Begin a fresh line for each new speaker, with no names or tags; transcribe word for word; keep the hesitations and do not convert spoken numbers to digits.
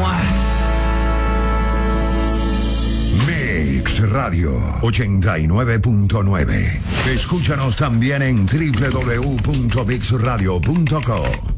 Mix Radio ochenta y nueve punto nueve. Escúchanos también en doble u doble u doble u punto mix radio punto co.